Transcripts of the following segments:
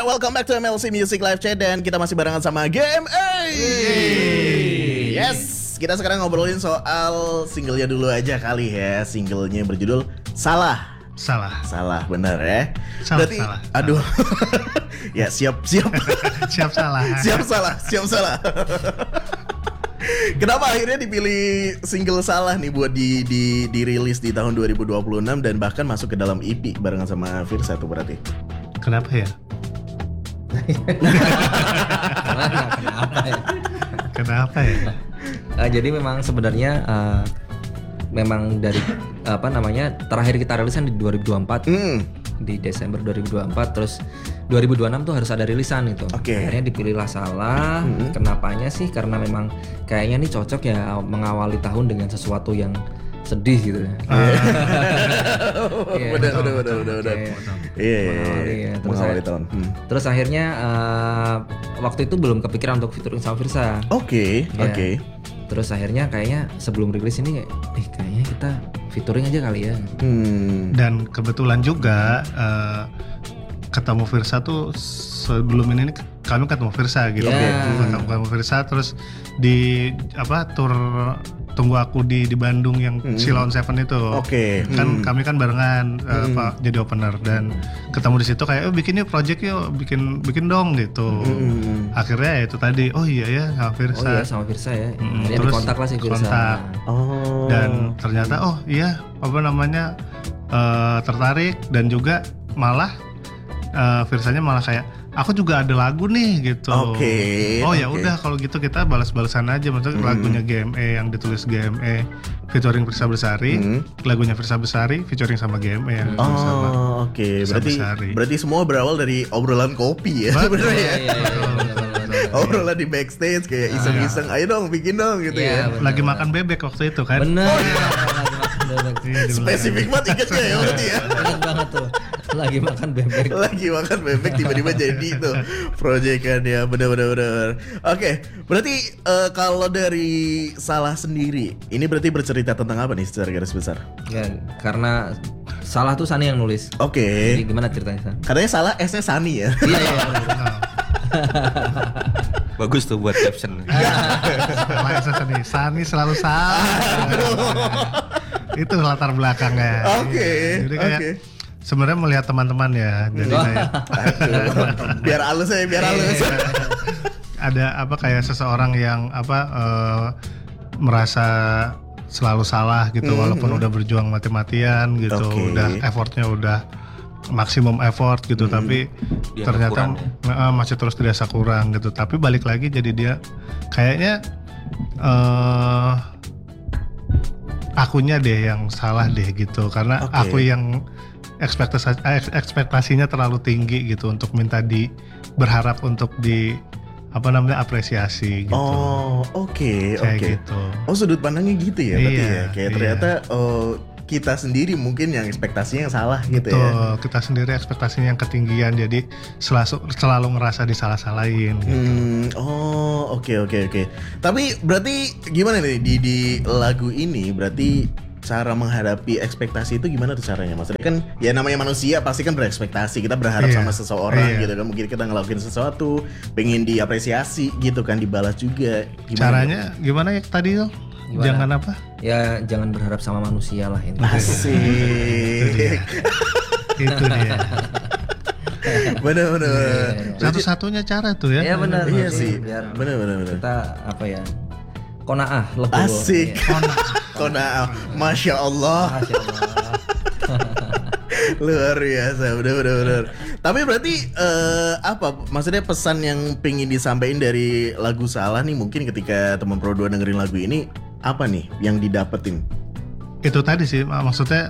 welcome back to MLC Music Live Chat dan kita masih barengan sama GMA. Yes, kita sekarang ngobrolin soal singlenya dulu aja kali ya. Singlenya berjudul Salah, benar ya. Berarti, salah. Aduh, ya siap. Siap salah. siap salah. Kenapa akhirnya dipilih single Salah nih buat dirilis di tahun 2026 dan bahkan masuk ke dalam EP barengan sama Firsa tuh berarti? Kenapa ya? Kenapa ya? Jadi memang sebenarnya memang dari terakhir kita rilisan di 2024 di Desember 2024, terus 2026 tuh harus ada rilisan gitu. Akhirnya dipilihlah Salah. Kenapanya sih? Karena memang kayaknya nih cocok ya mengawali tahun dengan sesuatu yang sedih gitu. Udah. Iya. Terus akhirnya waktu itu belum kepikiran untuk featuring sama Firsa. Oke. Terus akhirnya kayaknya sebelum rilis ini kayaknya kita featuring aja kali ya. Dan kebetulan juga ketemu Firsa tuh sebelum ini kami ketemu Firsa gitu. Ketemu Firsa terus di tour Tunggu Aku di Bandung yang Silon Seven itu. Kan kami kan barengan jadi opener dan ketemu di situ kayak bikin yuk project yuk, bikin dong gitu. Akhirnya ya itu tadi sama Firsa. Sama Firsa ya. Akhirnya dikontak lah si Firsa. Dan ternyata tertarik dan juga malah Firsanya malah kayak aku juga ada lagu nih gitu. Udah kalau gitu kita balas-balasan aja. Maksudnya lagunya GME yang ditulis GME featuring Firsa Besari, lagunya Firsa Besari featuring sama GME yang ditulis sama Firsa Besari. Berarti semua berawal dari obrolan kopi ya sebenarnya ya. Obrolan di backstage kayak iseng-iseng, ayo dong bikin dong gitu ya. Lagi makan bebek waktu itu kan. Bener. Spesifik banget ingetnya ya berarti ya. Bener banget tuh. Lagi makan bebek tiba-tiba jadi tuh proyekannya. Bener. Oke, berarti kalau dari Salah sendiri ini berarti bercerita tentang apa nih secara garis besar? Ya, karena Salah tuh Sani yang nulis. Jadi gimana ceritanya San? Katanya Salah S-nya Sani ya. Iya. Bagus tuh buat caption. Sani selalu salah. Itu latar belakangnya. Jadi kayak sebenarnya melihat teman-teman ya. Jadi kayak biar halus. Ada kayak seseorang yang merasa selalu salah gitu walaupun udah berjuang mati-matian gitu. Udah effortnya udah maksimum effort gitu, tapi dia ternyata masih terus dirasa kurang gitu. Tapi balik lagi jadi dia kayaknya akunya deh yang salah deh gitu, karena aku yang ekspektasinya terlalu tinggi gitu untuk minta berharap untuk apresiasi gitu. Oke. Gitu. Sudut pandangnya gitu ya berarti ya. Kayak ternyata kita sendiri mungkin yang ekspektasinya yang salah gitu ya. Betul, kita sendiri ekspektasinya yang ketinggian, jadi selalu ngerasa disalah-salahin gitu. Oke. Tapi berarti gimana nih di lagu ini, berarti cara menghadapi ekspektasi itu gimana tuh caranya? Maksudnya kan ya namanya manusia pasti kan berekspektasi, kita berharap sama seseorang gitu kan, mungkin kita ngelakuin sesuatu pengen diapresiasi gitu kan, dibalas juga. Caranya gimana ya tadi tuh? Jangan apa? Ya jangan berharap sama manusia lah ini. Asik. Itu dia. Bener. Satu-satunya cara tuh ya. Iya benar. Iya sih. Bener. Kita qanaah legowo. Asik. Qanaah. Masya Allah. Luar biasa, bener. Tapi berarti maksudnya pesan yang pengen disampaikan dari lagu Salah nih, mungkin ketika teman Pro 2 dengerin lagu ini apa nih yang didapetin? Itu tadi sih maksudnya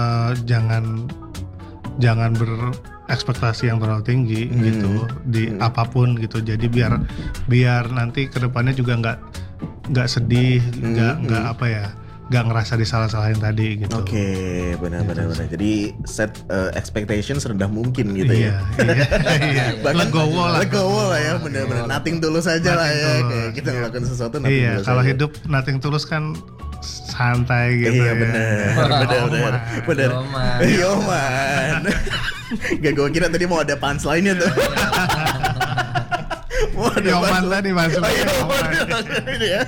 jangan berekspektasi yang terlalu tinggi gitu di apapun gitu. Jadi biar nanti kedepannya juga nggak sedih, nggak ngerasa disalah-salahin tadi gitu. Oke, benar. Jadi set expectation serendah mungkin gitu ya. Iya. Legowo lah ya, benar. Nothing tulus aja lah ya. Kayak kita ngelakuin sesuatu nothing tulus. Kalau hidup nothing tulus kan santai gitu. Iya ya. bener. Yoman. Yoman. Gak, gue kira tadi mau ada punchline-nya tuh. Mau ada Yoman punchline. tadi masuk. Oh, Yoman. Ini ya.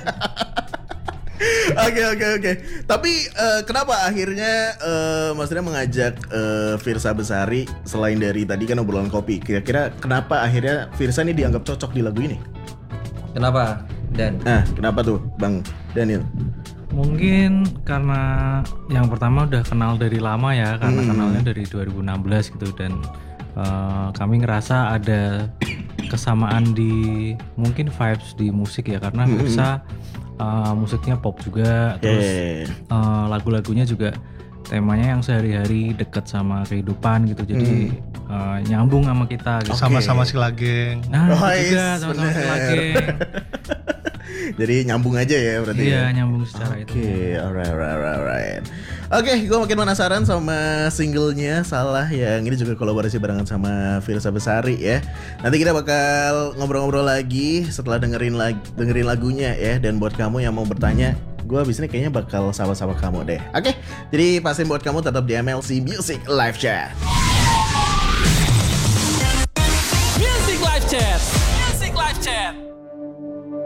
Oke. Tapi kenapa akhirnya Mas Ria mengajak Firsa Besari selain dari tadi kan obrolan kopi? Kira-kira kenapa akhirnya Firsa ini dianggap cocok di lagu ini? Kenapa? Dan Kenapa tuh, Bang Daniel? Mungkin karena yang pertama udah kenal dari lama ya, karena kenalnya dari 2016 gitu, dan kami ngerasa ada kesamaan di mungkin vibes di musik ya, karena Firsa musiknya pop juga, terus lagu-lagunya juga temanya yang sehari-hari deket sama kehidupan gitu, jadi nyambung sama kita gitu. Sama-sama si Lageng. Nah, Nice, itu juga sama-sama bener. lagi. Jadi nyambung aja ya berarti. Iya, ya? nyambung secara itu. Oke, alright. Oke, gue makin penasaran sama singlenya Salah yang ini juga kolaborasi barengan sama Firsa Besari ya. Nanti kita bakal ngobrol-ngobrol lagi setelah dengerin lagunya ya. Dan buat kamu yang mau bertanya, gue abis ini kayaknya bakal sama-sama kamu deh. Oke, jadi pastiin buat kamu tetap di MLC Music Live Chat.